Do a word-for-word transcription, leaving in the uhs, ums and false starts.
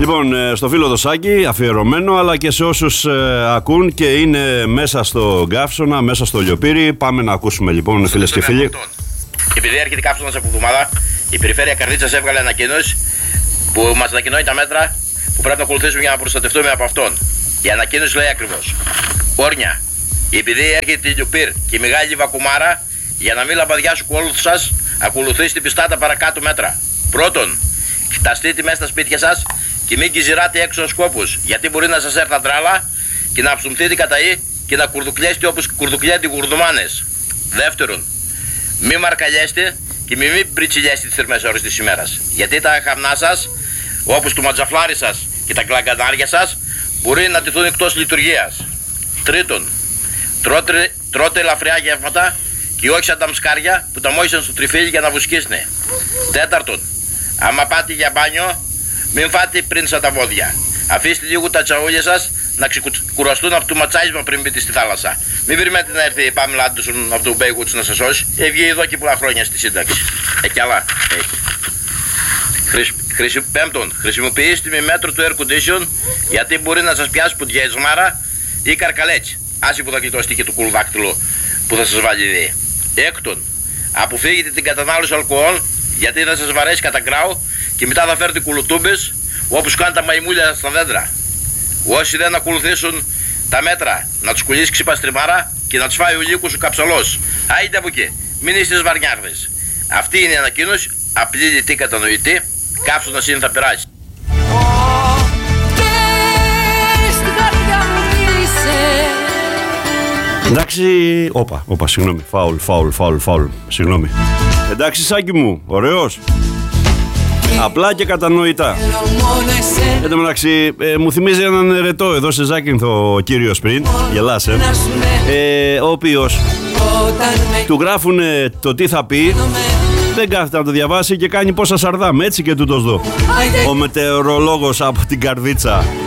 Λοιπόν, στο φίλο το Σάκη, αφιερωμένο, αλλά και σε όσους ε, ακούν και είναι μέσα στο Καύσωνα, μέσα στο Λιοπύρι. Πάμε να ακούσουμε λοιπόν, φίλες και φίλοι. Επειδή έρχεται Καύσωνας από εβδομάδα, η Περιφέρεια Καρδίτσας έβγαλε ανακοίνωση που μας ανακοινώνει τα μέτρα που πρέπει να ακολουθήσουμε για να προστατευτούμε από αυτόν. Η ανακοίνωση λέει ακριβώς: Όρνια, επειδή έρχεται η Λιοπύρ και η μεγάλη βακουμάρα, για να μην λαμπαδιάσουν όλους σας, ακολουθήστε πιστά τα παρακάτω μέτρα. Πρώτον, κοιταστείτε μέσα στα σπίτια σας και μην κυζηράτε έξω στους σκόπους, γιατί μπορεί να σας έρθει τράλα και να ψουμθείτε κατά ή και να κουρδουκλιέστε όπως κουρδουκλιέτε οι γουρδουμάνες. Δεύτερον, μην μαρκαλιέστε και μην, μην πριτσιλιέστε τις θερμές ώρες της ημέρας, γιατί τα χαμνά σας, όπως το ματζαφλάρι σας και τα κλαγκανάρια σας, μπορεί να τεθούν εκτός λειτουργίας. Τρίτον, τρώτε, τρώτε ελαφριά γεύματα και όχι σαν τα μσκάρια που τα μόησαν στο τριφύλι για να βουσκίσουν. Τέταρτον, άμα πάτε για μπάνιο, μην φάτε πριν σαν τα βόδια. Αφήστε λίγο τα τσαούλια σας να ξεκουραστούν από το ματσάρισμα πριν μπείτε στη θάλασσα. Μην περιμένετε να έρθει η Πάμελα Άντερσον από το Μπέιγουτς να σας σώσει. Έβγε εδώ και πολλά χρόνια στη σύνταξη. Ε, κι άλλα. Ε. Χρησ... Χρησι... Πέμπτον, χρησιμοποιήστε με μέτρο του air condition, γιατί μπορεί να σας πιάσει πουτιασμάρα ή καρκαλέτσι. Άσυ που θα κλειτώσετε και το κουλδάκτυλο που θα σας βάλει ιδέα. Έκτον, αποφύγετε την κατανάλωση αλκοόλ, γιατί θα σας βαρέσει κατά γκράου και μετά θα φέρετε κουλουτούμπες όπως κάνουν τα μαϊμούλια στα δέντρα. Όσοι δεν ακολουθήσουν τα μέτρα, να τους κουλήσει ξυπαστριμάρα και να τους φάει ο λύκος ο καψαλός. Άιντε από εκεί, μην είστε σβαρνιάρδες. Αυτή είναι η ανακοίνωση, απλή, λιτή, κατανοητή. Καύσωνας είναι, θα περάσει. Εντάξει, όπα, όπα, συγγνώμη, φάουλ, φάουλ, φάουλ, φάουλ, συγγνώμη. Εντάξει, Σάκη μου, ωραίος. Απλά και κατανοητά. Εν τω μεταξύ, ε, μου θυμίζει έναν ερετό εδώ σε Ζάκυνθο ο κύριος πριν, γελάσε, ε, ο οποίος του γράφουν το τι θα πει, δεν κάθεται να το διαβάσει και κάνει πόσα σαρδάμ, έτσι και τούτος δω. Ο μετεωρολόγος από την Καρδίτσα.